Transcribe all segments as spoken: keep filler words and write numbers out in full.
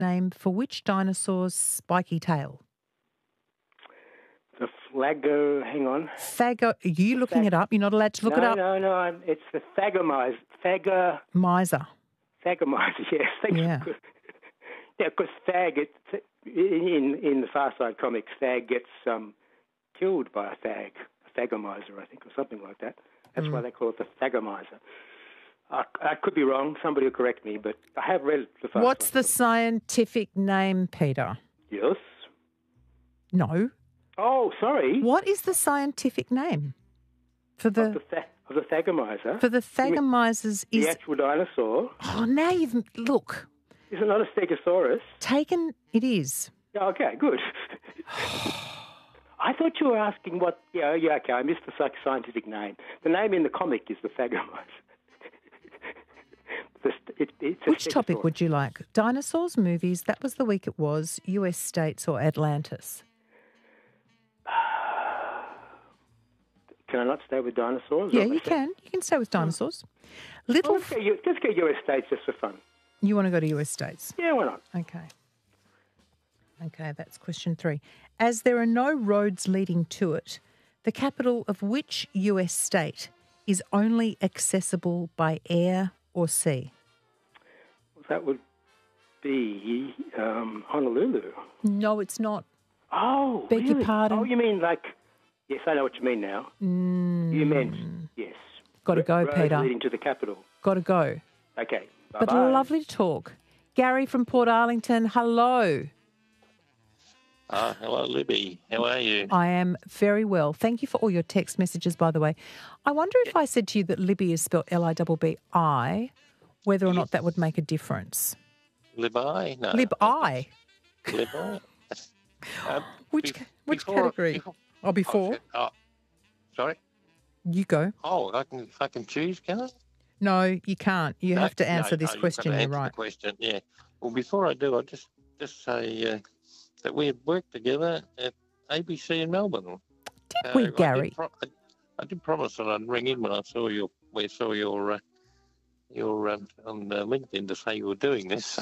name for which dinosaur's spiky tail? The flago, hang on. Thago, are you looking Thag- it up? You're not allowed to look no, it up? No, no, I'm, it's the Thagomizer. Thago, Miser. Thagomizer, yes. Thanks. Yeah. Yeah, because Thag, it, in, in the Far Side comics, Thag gets um, killed by a Thag, a Thagomizer, I think, or something like that. That's mm. why they call it the Thagomizer. I, I could be wrong. Somebody will correct me, but I have read the Far What's Side the comics. scientific name, Peter? Yes. No. Oh, sorry. What is the scientific name for the of the, th- of the Thagomizer? For the Thagomizers is the actual dinosaur. Oh, now you've look. Is it not a Stegosaurus? Taken. It is. Yeah, okay, good. I thought you were asking what. Yeah, yeah, okay. I missed the scientific name. The name in the comic is the Thagomizer. the, it, it's Which topic would you like? Dinosaurs, movies. That was the week it was. U S states or Atlantis. Can I not stay with dinosaurs? Yeah, you can. You can stay with dinosaurs. Little. Oh, let's, get U- let's get U S states just for fun. You want to go to U S states? Yeah, why not? Okay. Okay, that's question three. As there are no roads leading to it, the capital of which U S state is only accessible by air or sea? That would be um, Honolulu. No, it's not. Oh, Beg really? your pardon? Oh, you mean like... Yes, I know what you mean now. Mm. You meant, yes. Got to go, Road Peter. leading to the capital. Got to go. Okay, bye-bye. But lovely to talk. Gary from Port Arlington, hello. Uh, hello, Libby. How are you? I am very well. Thank you for all your text messages, by the way. I wonder if I said to you that Libby is spelled L I B B I, whether or yes. not that would make a difference. Lib-I? No. Lib-I? Lib-I? um, which be- which before, category? Before, oh, before? Oh, sorry? You go. Oh, I can, I can choose, can I? No, you can't. You no, have to answer no, this no, question. You've got to You're answer right. the question, yeah. Well, before I do, I'll just, just say uh, that we had worked together at A B C in Melbourne. Did Uh, we, I Gary? did, pro- I, I did promise that I'd ring in when I saw your, we saw your, uh, your um, on uh, LinkedIn to say you were doing this.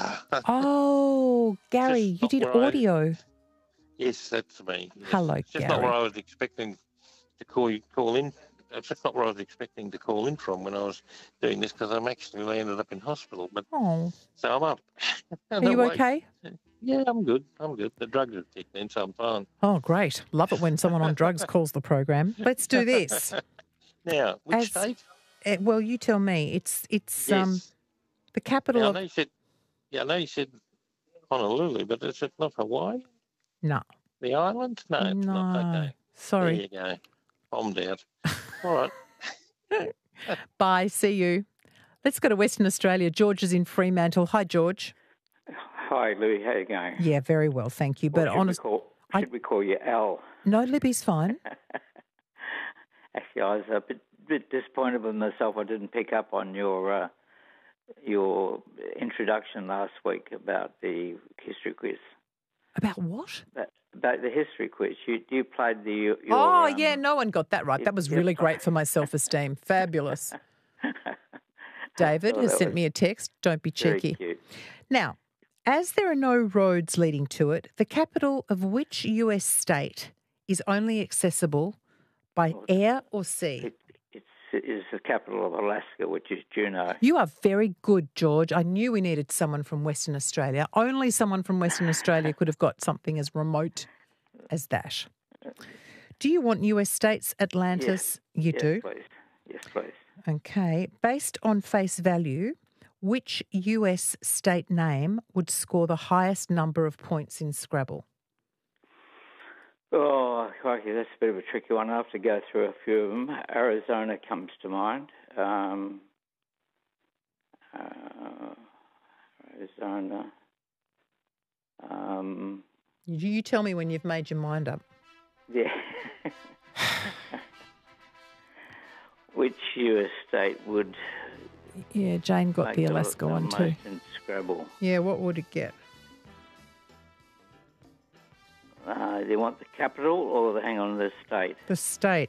Oh, Gary, you not did where I- audio. Yes, that's me. Yes. Hello, it's just Gary. not where I was expecting to call you, call in. It's just not where I was expecting to call in from when I was doing this because I'm actually landed up in hospital. But Oh, so I'm up. are you okay? Yeah, I'm good. I'm good. The drugs have kicked in, so I'm fine. Oh, great. Love it when someone on drugs calls the program. Let's do this. Now, which As- state? Uh, well, you tell me. It's it's Yes. um the capital Now, I of know you said. Yeah, I know you said Honolulu, but is it not Hawaii? no. The island? No, it's No. not. Okay. Sorry. There you go. Bombed out. All right. Bye. See you. Let's go to Western Australia. George is in Fremantle. Hi, George. Hi, Louis. How you going? Yeah, very well, thank you. Or But should, honest, we call, I- should we call you Al? no, Libby's fine. Actually, I was a bit, bit disappointed with myself. I didn't pick up on your uh, your introduction last week about the history quiz. About what? About, about the history quiz. You you played the. Your, oh, um, yeah, no one got that right. That was yeah. really great for my self-esteem. Fabulous. David Oh, has that sent was me a text. Don't be very cheeky. cute. Now, as there are no roads leading to it, the capital of which U S state is only accessible by air or sea? It, it's it is the capital of Alaska, which is Juneau. You are very good, George. I knew we needed someone from Western Australia. Only someone from Western Australia could have got something as remote as that. Do you want U S states, Atlantis? Yes. You yes, do? please. Yes, please. Okay. Based on face value, which U S state name would score the highest number of points in Scrabble? Oh, crikey, that's a bit of a tricky one. I have to go through a few of them. Arizona comes to mind. Um, uh, Arizona. Um, You, you tell me when you've made your mind up. yeah. Which U S state would Yeah, Jane got make the the, Alaska the one most too. in Scrabble? Yeah, what would it get? Uh, do you want the capital or the, hang on, the state? The state.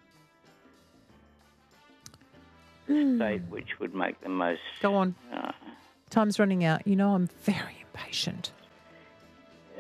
The state which would make the most... Go on. Uh, Time's running out. You know I'm very impatient.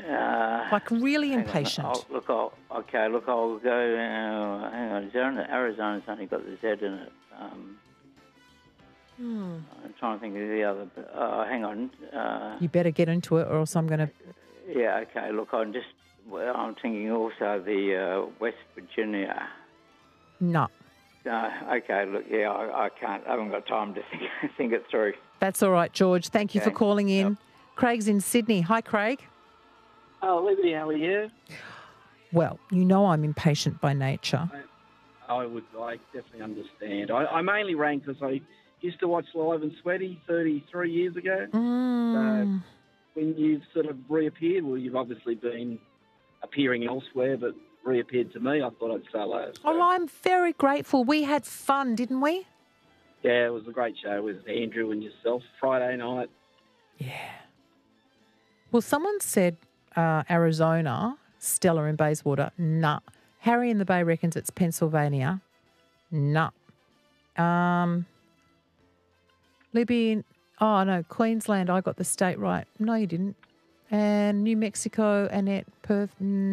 Uh, Like really hang on, impatient. I'll, look, I'll, okay, look, I'll go. Uh, hang on, Arizona, Arizona's only got the Z in it. Um, Hmm. I'm trying to think of the other. Uh, hang on. Uh, You better get into it, or else I'm going to. yeah, okay. Look, I'm just. Well, I'm thinking also the uh, West Virginia. No. Uh, okay, look, yeah, I, I can't. I haven't got time to think, think it through. That's all right, George. Thank you for Okay. calling in. Yep. Craig's in Sydney. Hi, Craig. Oh, Liberty, how are you? Well, you know I'm impatient by nature. I, I would, I definitely understand. I, I mainly rang because I used to watch Live and Sweaty thirty-three years ago. Mm. So when you've sort of reappeared, well, you've obviously been appearing elsewhere, but reappeared to me, I thought I'd say hello. So, Oh, I'm very grateful. We had fun, didn't we? yeah, it was a great show with Andrew and yourself Friday night. Yeah. Well, someone said uh, Arizona, Stella in Bayswater. Nah. Harry in the Bay reckons it's Pennsylvania. Nah. Um, Libby, in, oh, no, Queensland, I got the state right. No, you didn't. And New Mexico, Annette, Perth,